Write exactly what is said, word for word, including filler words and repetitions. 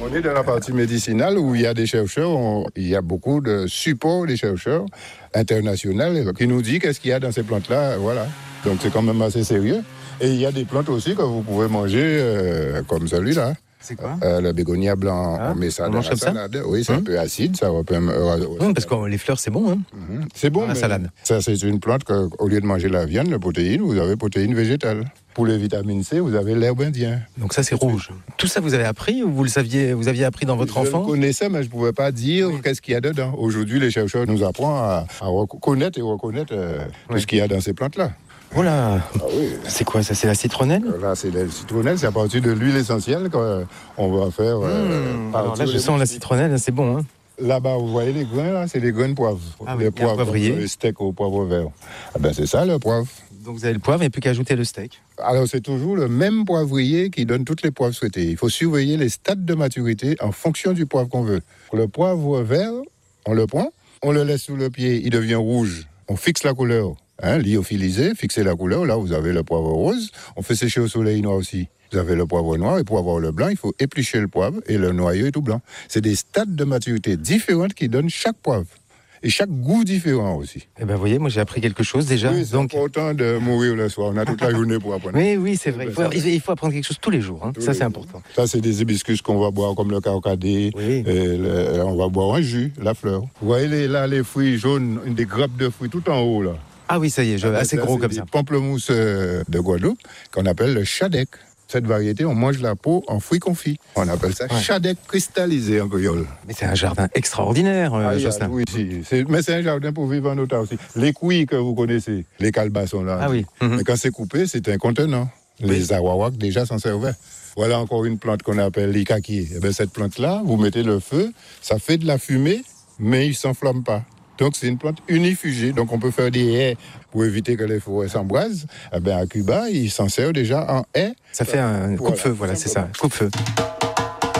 On est dans la partie médicinale où il y a des chercheurs, on, il y a beaucoup de supports des chercheurs internationaux qui nous disent qu'est-ce qu'il y a dans ces plantes-là. Voilà. Donc c'est quand même assez sérieux. Et il y a des plantes aussi que vous pouvez manger euh, comme celui-là. C'est quoi euh, Le bégonia blanc, ah, on met ça on dans mange la comme salade. ça Oui, c'est hum. un peu acide, ça va pas. Euh, hum, parce que les fleurs, c'est bon. Hein mmh. C'est bon, dans la mais salade. Ça, c'est une plante qu'au lieu de manger la viande, la protéine, vous avez protéine végétale. Pour les vitamines C, vous avez l'herbe indienne. Donc ça, c'est rouge. Tout ça, vous avez appris ou vous le saviez, vous aviez appris dans votre je enfance? Je connaissais, mais je ne pouvais pas dire oui. qu'est-ce qu'il y a dedans. Aujourd'hui, les chercheurs nous apprennent à, à reconnaître et reconnaître euh, oui. tout ce qu'il y a dans ces plantes-là. Voilà. Ah oui. C'est quoi ça? C'est la citronnelle? Là, c'est la citronnelle. C'est à partir de l'huile essentielle qu'on va faire. Euh, mmh. Alors là, je sens la citronnelle, c'est bon. Hein. Là-bas, vous voyez les grains, là, c'est les grains de poivre. Ah les oui, poivres, poivrier. Le steak au poivre vert. Ah ben, c'est ça, le poivre. Donc vous avez le poivre, il n'y a plus qu'à ajouter le steak. Alors, c'est toujours le même poivrier qui donne toutes les poivres souhaitées. Il faut surveiller les stades de maturité en fonction du poivre qu'on veut. Le poivre vert, on le prend, on le laisse sous le pied, il devient rouge. On fixe la couleur. Hein, lyophilisé, fixer la couleur, là vous avez le poivre rose, on fait sécher au soleil noir aussi. Vous avez le poivre noir et pour avoir le blanc, il faut éplucher le poivre et le noyau est tout blanc. C'est des stades de maturité différents qui donnent chaque poivre. Et chaque goût différent aussi. Eh ben, vous voyez, moi j'ai appris quelque chose déjà. Oui, c'est donc... important de mourir le soir. On a toute la journée pour apprendre. Oui, oui, c'est vrai. Il faut, il faut apprendre quelque chose tous les jours. Hein. Tous ça, les c'est jours. Important. Ça, c'est des hibiscus qu'on va boire comme le carcadé. Oui. Et le, on va boire un jus, la fleur. Vous voyez les, là les fruits jaunes, des grappes de fruits tout en haut là. Ah oui, ça y est, je... ah, assez gros comme ça. C'est pamplemousse de Guadeloupe qu'on appelle le chadec. Cette variété, on mange la peau en fruits confits. On appelle ça ouais. chadec cristallisé en créole. Mais c'est un jardin extraordinaire, euh, ah, Jocelyn. Oui, si. c'est, mais c'est un jardin pour vivre en autant aussi. Les couilles que vous connaissez, les calebasses sont là. Ah oui. Mm-hmm. Mais quand c'est coupé, c'est un contenant. Oui. Les awawaks déjà s'en servaient. Voilà encore une plante qu'on appelle l'ikaki. Eh bien, cette plante-là, vous mettez le feu, ça fait de la fumée, mais il ne s'enflamme pas. Donc, c'est une plante unifugée. Donc, on peut faire des haies pour éviter que les forêts s'embrasent. Eh bien, à Cuba, ils s'en servent déjà en haies. Ça fait un coupe-feu, voilà, voilà c'est ça, coupe-feu.